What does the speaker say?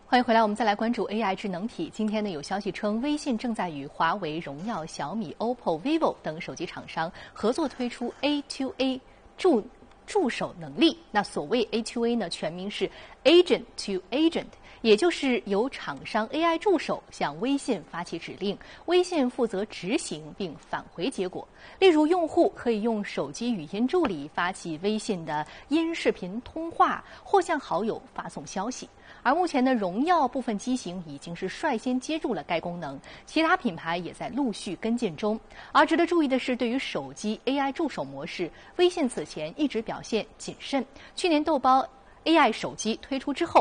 欢迎回来，我们再来关注 AI 智能体。今天呢，有消息称，微信正在与华为、荣耀、小米、OPPO、vivo 等手机厂商合作推出 A2A 助手能力。那所谓 A2A 呢，全名是 Agent to Agent， 也就是由厂商 AI 助手向微信发起指令，微信负责执行并返回结果。例如，用户可以用手机语音助理发起微信的音视频通话，或向好友发送消息。而目前呢，荣耀部分机型已经是率先接入了该功能，其他品牌也在陆续跟进中。而值得注意的是，对于手机 AI 助手模式，微信此前一直表现谨慎。去年豆包 AI 手机推出之后，